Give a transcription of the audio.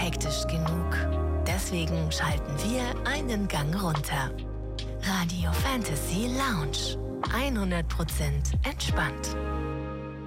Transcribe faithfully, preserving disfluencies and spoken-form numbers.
hektisch genug. Deswegen schalten wir einen Gang runter. Radio Fantasy Lounge. hundert Prozent entspannt.